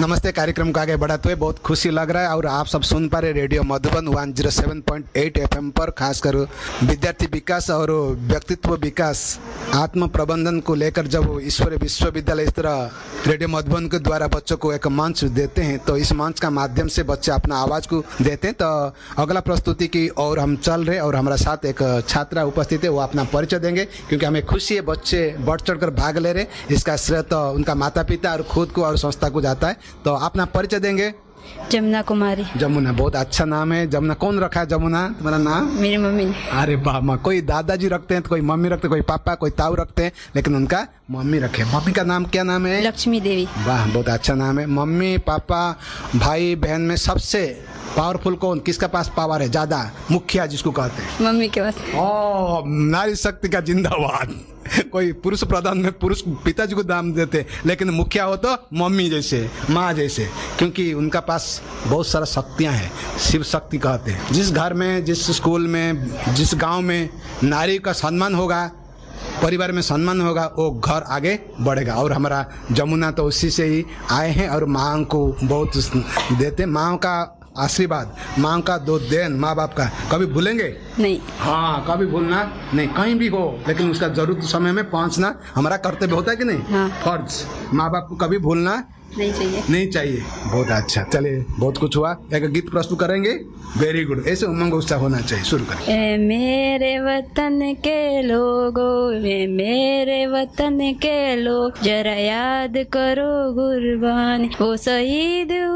नमस्ते कार्यक्रम को आगे बढ़ाते हुए बहुत खुशी लग रहा है और आप सब सुन पा रहे रेडियो मधुबन 107.8 एफएम पर, खासकर विद्यार्थी विकास और व्यक्तित्व विकास आत्म प्रबंधन को लेकर जब ईश्वरीय विश्वविद्यालय इस तरह रेडियो मधुबन के द्वारा बच्चों को एक मंच देते हैं तो इस मंच का माध्यम से बच्चे अपना आवाज़ को देते हैं। तो अगला प्रस्तुति की और हम चल रहे और हमारे साथ एक छात्रा उपस्थित है, वो अपना परिचय देंगे क्योंकि हमें खुशी है बच्चे बढ़ चढ़ कर भाग ले रहे। इसका श्रेय तो उनका माता पिता और खुद को और संस्था को जाता है। तो अपना परिचय देंगे। जमुना कुमारी। जमुना, बहुत अच्छा नाम है। जमुना कौन रखा है जमुना तुम्हारा नाम? मेरी मम्मी ने। अरे बाबा, कोई दादाजी रखते हैं तो कोई मम्मी रखते, कोई पापा, कोई ताऊ रखते हैं, लेकिन उनका मम्मी रखे। मम्मी का नाम क्या नाम है? लक्ष्मी देवी। वाह, बहुत अच्छा नाम है। मम्मी पापा भाई बहन में सबसे पावरफुल कौन, किसका पास पावर है ज्यादा, मुखिया जिसको कहते हैं? मम्मी के पास। ओ, नारी शक्ति का जिंदाबाद। कोई पुरुष प्रधान में पुरुष पिताजी को दाम देते, लेकिन मुखिया हो तो मम्मी जैसे, माँ जैसे, क्योंकि उनका पास बहुत सारा शक्तियाँ हैं। शिव शक्ति कहते हैं। जिस घर में, जिस स्कूल में, जिस गांव में नारी का सम्मान होगा, परिवार में सम्मान होगा, वो घर आगे बढ़ेगा। और हमारा जमुना तो उसी से ही आए हैं और माँ को बहुत देते। माँ का आशीर्वाद, माँ का दो देन, माँ बाप का कभी भूलेंगे नहीं। हाँ, कभी भूलना नहीं, कहीं भी हो, लेकिन उसका जरूरत समय में पहुँचना हमारा कर्तव्य होता है कि नहीं? हाँ। फर्ज। माँ बाप को कभी भूलना नहीं चाहिए। बहुत अच्छा, चलिए बहुत कुछ हुआ। एक गीत प्रस्तुत करेंगे। वेरी गुड, ऐसे उमंग उत्साह होना चाहिए। शुरू करें। मेरे वतन के लोगों, मेरे वतन के लोग, जरा याद करो कुर्बानी वो शहीद